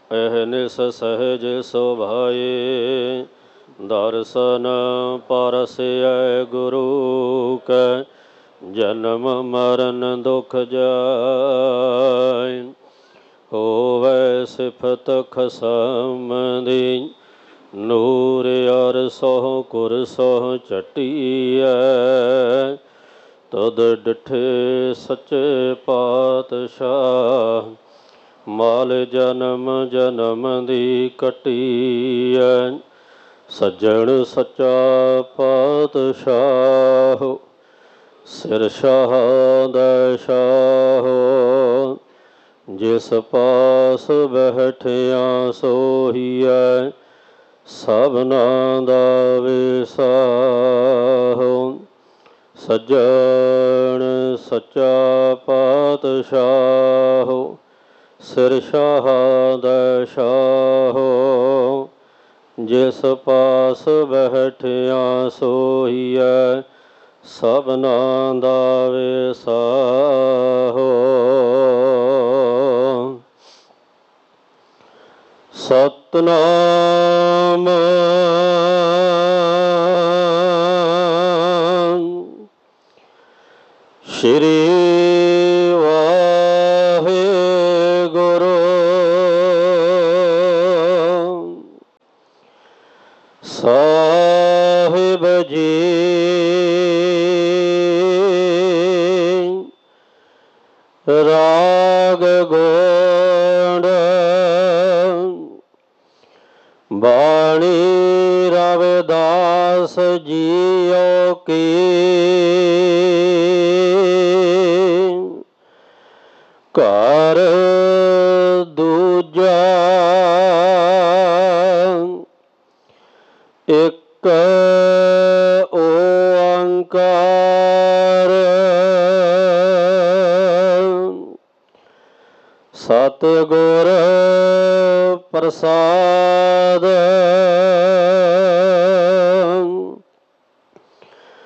ਅਹਨਿਸ ਸਹਿਜ ਸੁਭਾਏ। ਦਰਸ਼ਨ ਪਰਸਿਐ ਗੁਰੂ ਕੈ, ਜਨਮ ਮਰਨ ਦੁਖ ਜਾਇ। ਹੋਵੈ ਸਿਫਤ ਖਸਮ ਦੀ, ਨੂਰ ਅਰਸਹੁ ਕੁਰਸਹੁ ਝਟੀਐ। ਤਦ ਡਿਠੇ ਸੱਚੇ ਪਾਤਸ਼ਾਹ, ਮਾਲ ਜਨਮ ਜਨਮ ਦੀ ਕੱਟੀਐ। ਸੱਜਣ ਸੱਚਾ ਪਾਤਸ਼ਾਹ, ਸਿਰ ਸ਼ਾਹ ਦੈ ਸ਼ਾਹ। ਜਿਸ ਪਾਸ ਬੈਠਿਆ ਸੋਹੀਐ, ਸਭਨਾ ਦਾ ਵਿਸਾਹ। ਸੱਜਣ ਸੱਚਾ ਪਾਤਸ਼ਾਹ, ਸਿਰ ਸ਼ਾਹ ਦੈ ਸ਼ਾਹ। ਜਿਸ ਪਾਸ ਬੈਠਿਆ ਸੋਹੀਐ, ਸਭਨਾ ਦਾ ਵਿਸਾਹ। ਸਤਿਨਾਮ ਸ਼੍ਰੀ ਵਾਹਿਗੁਰੂ। ਸਾਹਿਬ ਜੀ ਰਾਗ ਗੋਂਡ, ਬਾਣੀ ਰਵਿਦਾਸ ਜੀਓ ਕੀ। ਘਰ ਦੂਜਾ ਇਕ ਓੰਕਾਰ, ਸਤਿਗੁਰ ਪ੍ਰਸਾਦਿ।